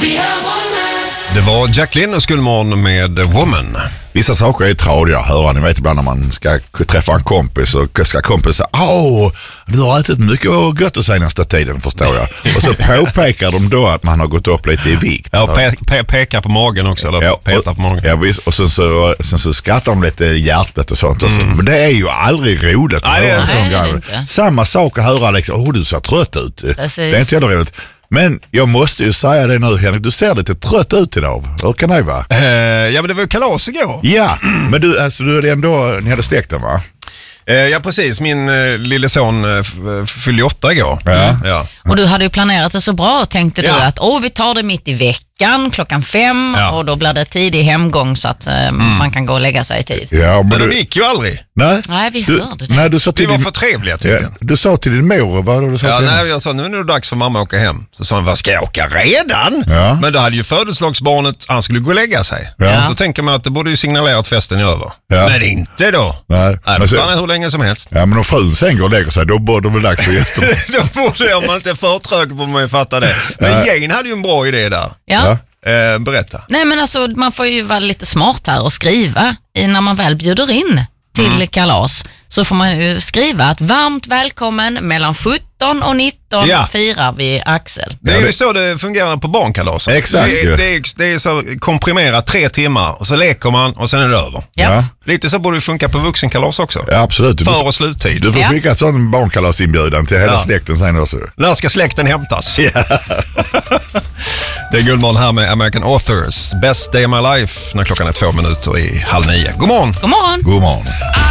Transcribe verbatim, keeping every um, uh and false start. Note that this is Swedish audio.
Det var Jacqueline och Skullmorgon med Woman. Vissa saker är tradiga att höra. Ni vet ibland när man ska träffa en kompis och ska kompisen säga åh, du har ätit mycket och gott den senaste tiden, förstår jag. Och så påpekar de då att man har gått upp lite i vikt. Ja, pe- pe- pekar på magen också. Eller ja, petar på magen. Ja, visst. Och sen så, sen så skrattar de lite i hjärtat och sånt. Mm. Och så. Men det är ju aldrig roligt att nej, höra en sån grej. Samma sak att höra liksom, åh du ser trött ut. Precis. Det är inte jävla roligt. Men jag måste ju säga det nu, Henrik, du ser lite trött ut idag. Hur kan det vara? Uh, ja, men det var ju kalas igår. Ja, men du, alltså, du är ändå, ni hade släkten, va? Uh, ja, precis. Min uh, lille son uh, f- fyllde åtta igår. Ja. Mm. Ja. Och du hade ju planerat det så bra, tänkte du ja. att åh, vi tar det mitt i veckan klockan fem ja. och då blir det tidig hemgång så att uh, mm. man kan gå och lägga sig i tid. Ja, men men du, de gick ju aldrig. Nej, Nej, vi du, hörde det. Nej, du sa till Vi var din, för trevliga tydligen. ja, du sa till din mor, vad var det du sa Ja, till nej, henne? jag sa nu är det dags för mamma att åka hem. Så sa han, vad ska jag åka redan? Ja. Men då hade ju födelsedagsbarnet, han skulle gå och lägga sig. Ja. Då tänker man att det borde ju signalera att festen är över. Ja. Men inte då. Nej. Nej, Men då så- stannar hur länge som helst. Ja, men om frun sen går och lägger sig, då borde det väl dags för gästerna. Då borde jag, om man inte är för trög på mig, fatta det. Men Jane hade ju en bra idé där. Ja. Ja. Eh, berätta. Nej, men alltså man får ju vara lite smart här och skriva i- när man väl bjuder in till Mm. kalas. Så får man ju skriva att varmt välkommen mellan sjutton och nitton Ja. firar vi Axel. Det är Ja, ju det- så det fungerar på barnkalas. Exakt, Det ju. är, det, är, det är så komprimerat tre timmar och så leker man och sen är det över. Ja. Ja. Lite så borde det funka på vuxenkalas också. Ja, absolut. Du För- får, och sluttid. du får Ja. skicka en sån barnkalasinbjudan till hela Ja. släkten sen också. När ska släkten hämtas? Det är Gullmorgon här med American Authors. Best Day of My Life när klockan är två minuter i halv nio. God morgon! God morgon! God morgon.